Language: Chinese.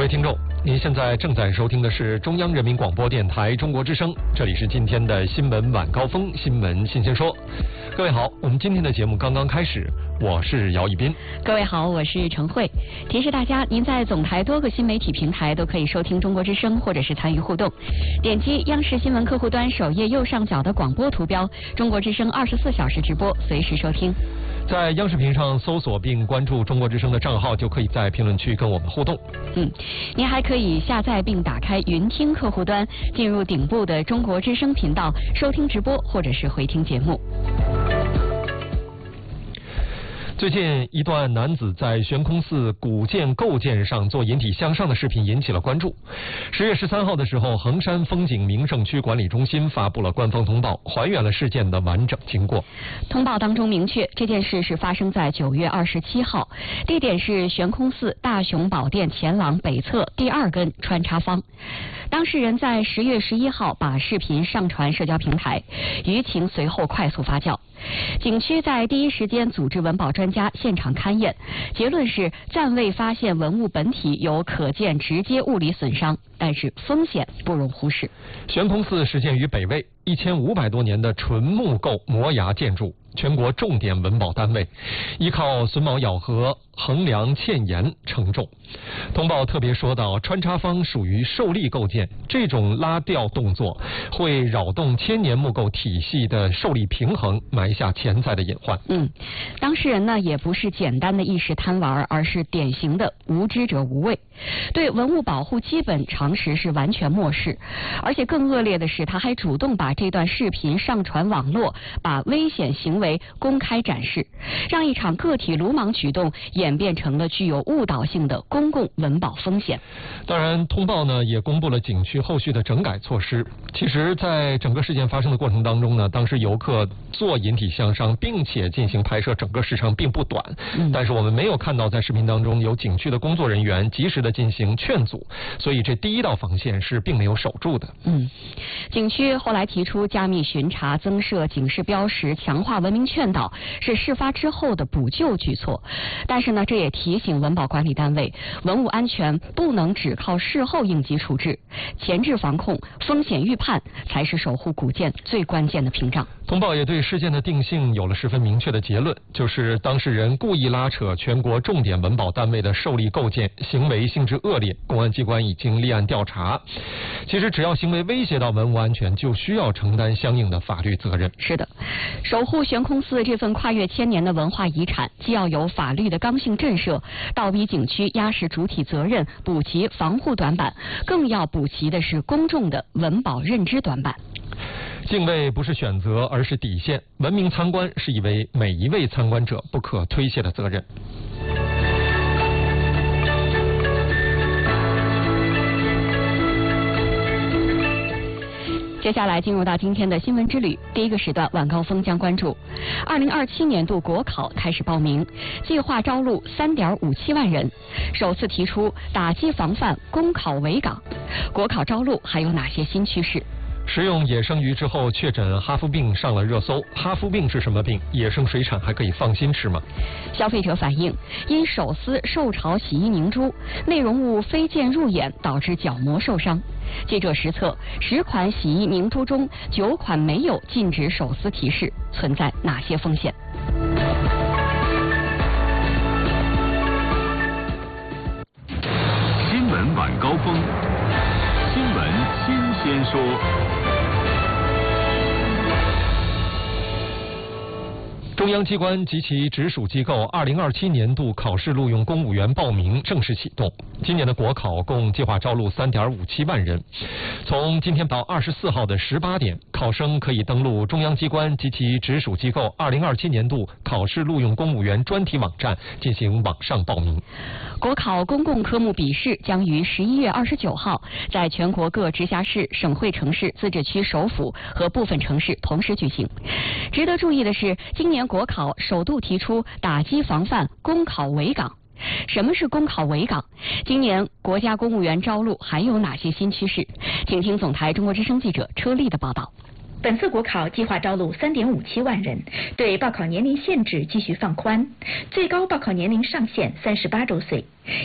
位听众，您现在正在收听的是中央人民广播电台中国之声，这里是今天的新闻晚高峰，新闻新鲜说。各位好，我们今天的节目刚刚开始，我是姚一斌。 各位好，我是陈慧。提示大家，您在总台多个新媒体平台都可以收听中国之声，或者是参与互动。点击央视新闻客户端首页右上角的广播图标，中国之声24小时直播，随时收听。 在央视频上搜索并关注中国之声的账号，就可以在评论区跟我们互动。 您还可以下载并打开云听客户端，进入顶部的中国之声频道，收听直播或者是回听节目。 最近一段男子在悬空寺古建构件上做引体向上的视频引起了关注。10月13号的时候，衡山风景名胜区管理中心发布了官方通报，还原了事件的完整经过。 通报当中明确，这件事是发生在9月27号，地点是悬空寺大雄宝殿前廊北侧第2根穿插方。当事人在10月11号把视频上传社交平台，舆情随后快速发酵。景区在第一时间组织文保专家现场勘验，结论是暂未发现文物本体有可见直接物理损伤，但是风险不容忽视。 悬空寺始建于北魏，1500多年的纯木构摩崖建筑，全国重点文保单位，依靠榫卯咬合、横梁嵌檐承重。通报特别说到，穿插方属于受力构件，这种拉吊动作会扰动千年木构体系的受力平衡，埋下潜在的隐患。 当事人呢也不是简单的一时贪玩，而是典型的无知者无畏，对文物保护基本常识是完全漠视，而且更恶劣的是，他还主动把这段视频上传网络，把危险行为公开展示，让一场个体鲁莽举动演变成了具有误导性的公共文保风险。 当然，通报呢也公布了景区后续的整改措施。其实，在整个事件发生的过程当中呢，当时游客做引体向上，并且进行拍摄，整个时长并不短。但是我们没有看到在视频当中有景区的工作人员及时的进行劝阻，所以这第一道防线是并没有守住的。 景区后来提出加密巡查、增设警示标识、强化文明劝导，是事发之后的补救举措。但是呢，这也提醒文保管理单位，文物安全不能只靠事后应急处置，前置防控、风险预判才是守护古建最关键的屏障。 通报也对事件的定性有了十分明确的结论，就是当事人故意拉扯全国重点文保单位的受力构件，行为性质恶劣，公安机关已经立案调查。其实只要行为威胁到文物安全，就需要承担相应的法律责任。 是的，守护悬空寺这份跨越千年的文化遗产，既要有法律的刚性震慑，倒逼景区压实主体责任，补齐防护短板，更要补齐的是公众的文保认知短板。 敬畏不是选择，而是底线。文明参观是每一位参观者不可推卸的责任。 接下来进入到今天的新闻之旅，第一个时段晚高峰将关注2027年度国考开始报名，计划招录3.57万人，首次提出打击防范公考围岗。国考招录还有哪些新趋势？ 食用野生鱼之后确诊哈夫病上了热搜，哈夫病是什么病？野生水产还可以放心吃吗？ 消费者反映，因手撕受潮洗衣凝珠，内容物飞溅入眼，导致角膜受伤。记者实测，10款洗衣凝珠中9款没有禁止手撕提示，存在哪些风险？ 新闻晚高峰，新闻新鲜说。 中央机关及其直属机构2027年度考试录用公务员报名正式启动。今年的国考共计划招录3.57万人。从今天到24号的18点，考生可以登录中央机关及其直属机构2027年度考试录用公务员专题网站进行网上报名。 国考公共科目笔试将于11月29号在全国各直辖市、省会城市、自治区首府和部分城市同时举行。值得注意的是，今年国考首度提出打击防范公考围岗。什么是公考围岗？今年国家公务员招录还有哪些新趋势？请听总台中国之声记者车丽的报道。 本次国考计划招录3.57万人，对报考年龄限制继续放宽，最高报考年龄上限38周岁。